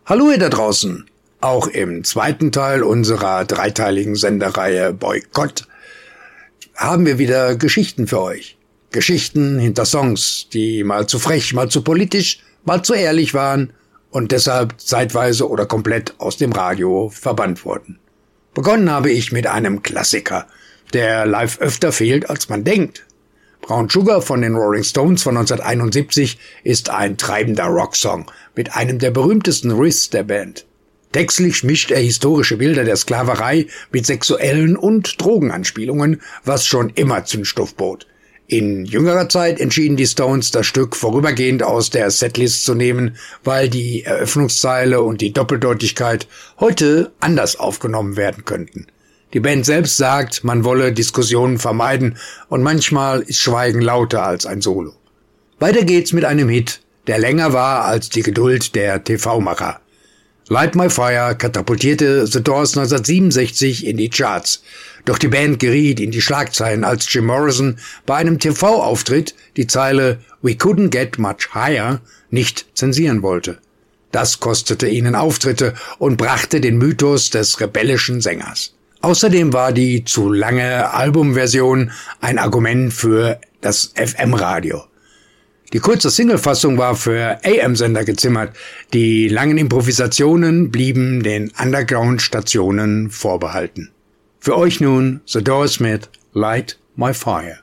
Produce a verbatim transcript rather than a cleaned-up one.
Hallo ihr da draußen! Auch im zweiten Teil unserer dreiteiligen Sendereihe Boykott haben wir wieder Geschichten für euch. Geschichten hinter Songs, die mal zu frech, mal zu politisch, mal zu ehrlich waren und deshalb zeitweise oder komplett aus dem Radio verbannt wurden. Begonnen habe ich mit einem Klassiker, der live öfter fehlt, als man denkt. Brown Sugar von den Rolling Stones von neunzehnhunderteinundsiebzig ist ein treibender Rocksong mit einem der berühmtesten Riffs der Band. Textlich mischt er historische Bilder der Sklaverei mit sexuellen und Drogenanspielungen, was schon immer Zündstoff bot. In jüngerer Zeit entschieden die Stones, das Stück vorübergehend aus der Setlist zu nehmen, weil die Eröffnungszeile und die Doppeldeutigkeit heute anders aufgenommen werden könnten. Die Band selbst sagt, man wolle Diskussionen vermeiden und manchmal ist Schweigen lauter als ein Solo. Weiter geht's mit einem Hit, der länger war als die Geduld der T V-Macher. Light My Fire katapultierte The Doors neunzehnhundertsiebenundsechzig in die Charts. Doch die Band geriet in die Schlagzeilen, als Jim Morrison bei einem T V-Auftritt die Zeile "We couldn't get much higher" nicht zensieren wollte. Das kostete ihnen Auftritte und brachte den Mythos des rebellischen Sängers. Außerdem war die zu lange Albumversion ein Argument für das F M-Radio. Die kurze Singlefassung war für A M-Sender gezimmert. Die langen Improvisationen blieben den Underground-Stationen vorbehalten. Für euch nun The Doors mit Light My Fire.